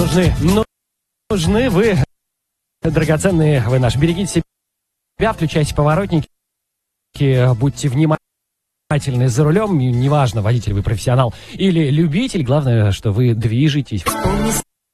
нужны вы, драгоценные вы наши. Берегите себя, включайте поворотники, будьте внимательны за рулем. Неважно, водитель вы профессионал или любитель, главное, что вы движетесь.